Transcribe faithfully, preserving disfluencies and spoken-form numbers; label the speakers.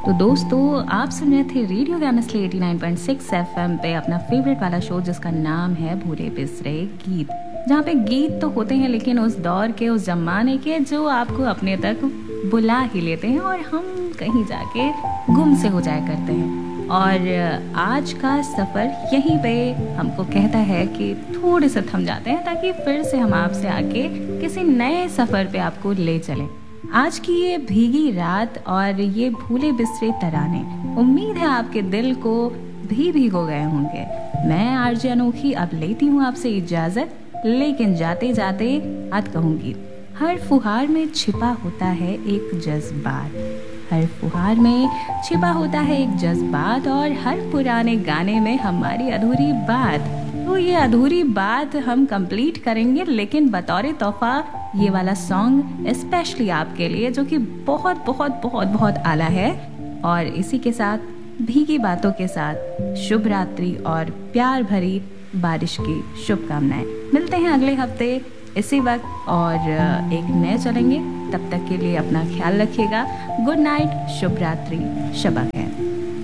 Speaker 1: तो दोस्तों आप सुन रहे थे radio ज्ञानस्ले eighty nine point six FM पे अपना फेवरेट वाला शो जिसका नाम है भूले बिसरे गीत, जहाँ पे गीत तो होते हैं लेकिन उस दौर के, उस जमाने के जो आपको अपने तक बुला ही लेते हैं और हम कहीं जाके गुम से हो जाया करते हैं। और आज का सफ़र यहीं पे हमको कहता है कि थोड़े से थम जाते हैं ताकि फिर से हम आपसे आके किसी नए सफ़र पे आपको ले चलें। आज की ये भीगी रात और ये भूले बिसरे तराने, उम्मीद है आपके दिल को भी भिगो गए होंगे। मैं आरजे अनोखी अब लेती हूँ आपसे इजाज़त, लेकिन जाते जाते आज कहूँगी, हर फुहार में छिपा होता है एक जज्बात, हर फुहार में छिपा होता है एक जज्बात, और हर पुराने गाने में हमारी अधूरी बात। तो ये अधूरी बात हम कंप्लीट करेंगे, लेकिन बतौर तोहफा ये वाला सॉन्ग स्पेशली आपके लिए, जो कि बहुत बहुत बहुत बहुत आला है। और इसी के साथ भीगी बातों के साथ शुभ रात्रि और प्यार भरी बारिश की शुभकामनाएं। मिलते हैं अगले हफ्ते इसी वक्त और एक नए चलेंगे। तब तक के लिए अपना ख्याल रखिएगा। गुड नाइट, शुभ रात्रि, शब खैर।